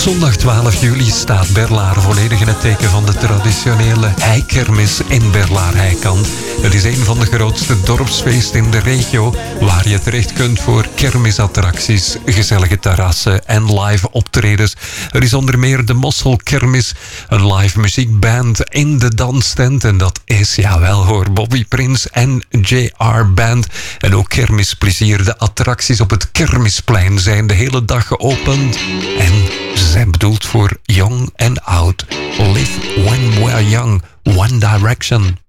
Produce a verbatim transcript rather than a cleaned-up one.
Zondag twaalf juli staat Berlaar volledig in het teken van de traditionele heikermis in Berlaar-Heikant. Het is een van de grootste dorpsfeesten in de regio, waar je terecht kunt voor kermisattracties, gezellige terrassen en live optredens. Er is onder meer de Mosselkermis, een live muziekband in de danstent. En dat is, jawel hoor, Bobby Prince en J R Band. En ook kermisplezier. De attracties op het Kermisplein zijn de hele dag geopend. En ze zijn bedoeld voor jong en oud. Live when we're young. One Direction.